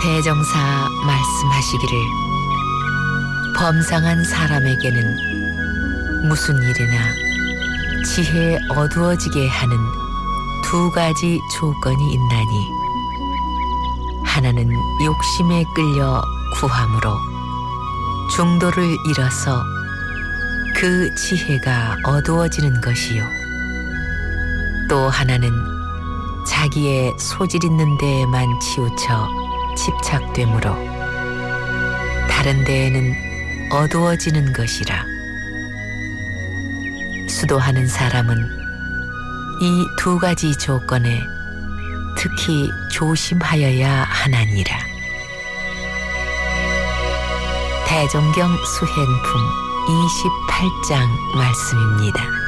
대정사 말씀하시기를 범상한 사람에게는 무슨 일이나 지혜에 어두워지게 하는 두 가지 조건이 있나니 하나는 욕심에 끌려 구함으로 중도를 잃어서 그 지혜가 어두워지는 것이요 또 하나는 자기의 소질 있는 데에만 치우쳐 집착되므로 다른 데에는 어두워지는 것이라. 수도하는 사람은 이 두 가지 조건에 특히 조심하여야 하나니라. 대종경 수행품 28장 말씀입니다.